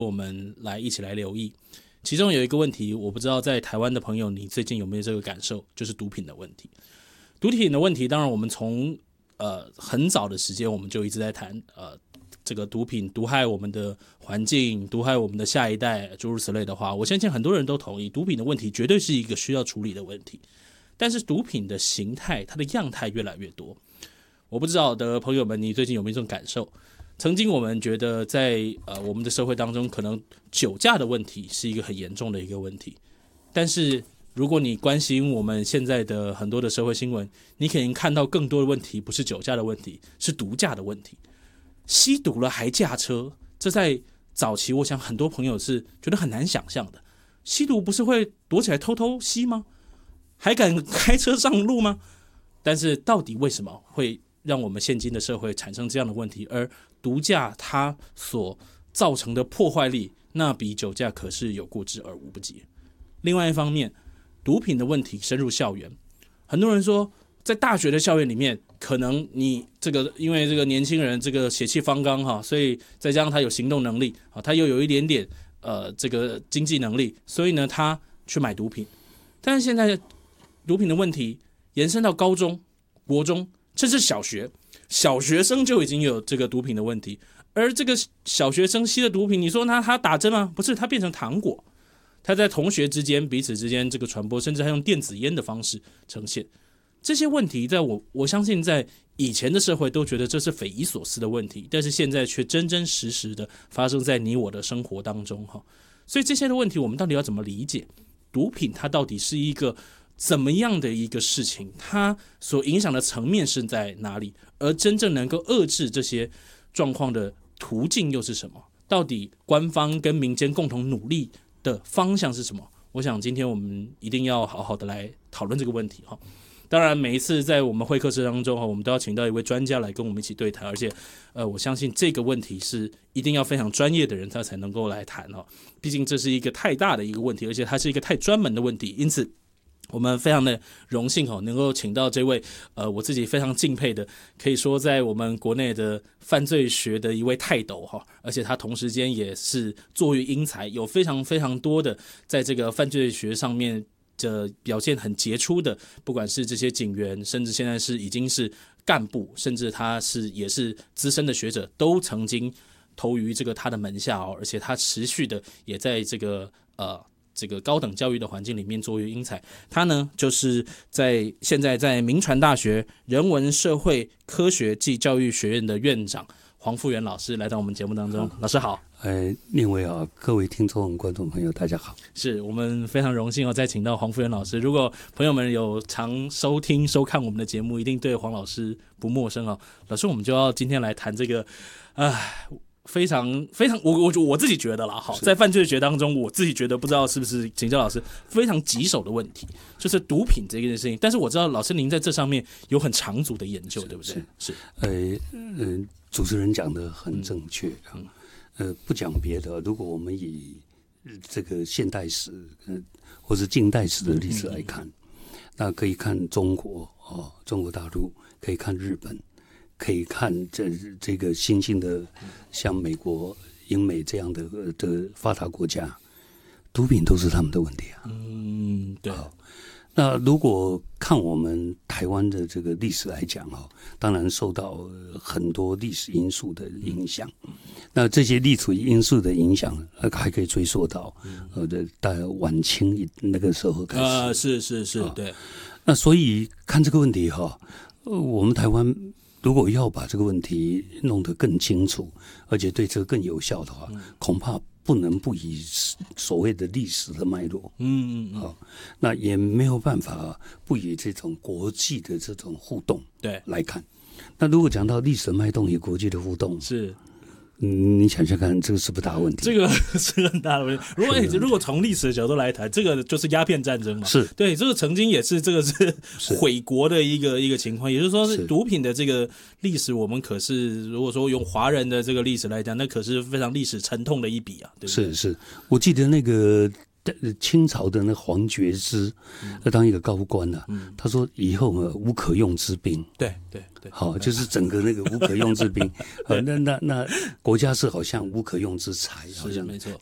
我们一起来留意。其中有一个问题，我不知道在台湾的朋友你最近有没有这个感受，就是毒品的问题。毒品的问题，当然我们从很早的时间我们就一直在谈这个毒品毒害我们的环境，毒害我们的下一代，诸如此类的话，我相信很多人都同意，毒品的问题绝对是一个需要处理的问题。但是毒品的形态，它的样态越来越多。我不知道的朋友们，你最近有没有这种感受？曾经我们觉得在我们的社会当中，可能酒驾的问题是一个很严重的一个问题。但是如果你关心我们现在的很多的社会新闻，你可能看到更多的问题不是酒驾的问题，是毒驾的问题。吸毒了还驾车，这在早期我想很多朋友是觉得很难想象的。吸毒不是会躲起来偷偷吸吗？还敢开车上路吗？但是到底为什么会让我们现今的社会产生这样的问题？而毒驾它所造成的破坏力，那比酒驾可是有过之而无不及。另外一方面，毒品的问题深入校园，很多人说在大学的校园里面，可能你这个因为这个年轻人这个血气方刚哈，所以再加上他有行动能力，他又有一点点这个经济能力，所以呢他去买毒品。但是现在毒品的问题延伸到高中、国中，甚至小学，小学生就已经有这个毒品的问题。而这个小学生吸的毒品，你说他打针吗？不是，他变成糖果，他在同学之间彼此之间这个传播，甚至还用电子烟的方式呈现。这些问题在我相信在以前的社会都觉得这是匪夷所思的问题，但是现在却真真实实的发生在你我的生活当中。所以这些的问题我们到底要怎么理解？毒品它到底是一个怎么样的一个事情？它所影响的层面是在哪里？而真正能够遏制这些状况的途径又是什么？到底官方跟民间共同努力的方向是什么？我想今天我们一定要好好的来讨论这个问题。当然每一次在我们会客室当中，我们都要请到一位专家来跟我们一起对谈，而且我相信这个问题是一定要非常专业的人他才能够来谈。毕竟这是一个太大的一个问题，而且它是一个太专门的问题，因此我们非常的荣幸能够请到这位我自己非常敬佩的，可以说在我们国内的犯罪学的一位泰斗，而且他同时间也是作育英才，有非常非常多的在这个犯罪学上面的表现很杰出的，不管是这些警员，甚至现在是已经是干部，甚至他也是资深的学者，都曾经投于这个他的门下而且他持续的也在这个高等教育的环境里面作育英才。他呢就是现在在铭传大学人文社会科学暨教育学院的院长黄富元老师来到我们节目当中。老师好。 另外各位听众观众朋友大家好。 是我们非常荣幸再请到黄富元老师。如果朋友们有常收听收看我们的节目，一定对黄老师不陌生老师，我们就要今天来谈这个非常非常我自己觉得啦，在犯罪学当中，我自己觉得不知道是不是请教老师非常棘手的问题，就是毒品这件事情。但是我知道老师您在这上面有很长足的研究，对不对？是。 主持人讲的很正确。不讲别的，如果我们以这个现代史或是近代史的历史来看，那可以看中国中国大陆，可以看日本，可以看这个新兴的像美国、英美这样的发达国家，毒品都是他们的问题对。 那如果看我们台湾的这个历史来讲当然受到很多历史因素的影响。那这些历史因素的影响还可以追溯到大概晚清那个时候开始。 是，对。 那所以看这个问题我们台湾如果要把这个问题弄得更清楚，而且对这个更有效的话，恐怕不能不以所谓的历史的脉络，那也没有办法不以这种国际的这种互动来看。那如果讲到历史的脉动与国际的互动， 是你想想看，这个是不是大问题？ 这个是很大的问题。如果从历史的角度来谈，这个就是鸦片战争嘛。 是对，这个曾经也是这个是毁国的一个情况。也就是说，是毒品的这个历史，我们可是如果说用华人的这个历史来讲，那可是非常历史沉痛的一笔啊，对不对？ 是，我记得那个清朝的那黄觉之，当一个高官啊，他说以后无可用之兵。 对， 好，就是整个那个无可用之兵，那国家是好像无可用之财，好像没错。